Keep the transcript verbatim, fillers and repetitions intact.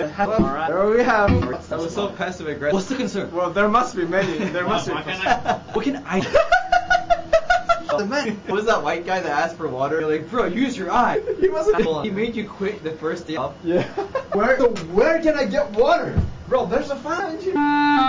Yeah. Alright. There we have. That was so passive aggressive. What's the concern? Well, there must be many. There must be. What can I? The man, what was that white guy that asked for water? You're like, bro, use your eye. He wasn't. He made you quit the first day off. Yeah. Where? So where can I get water? Bro, there's a fountain.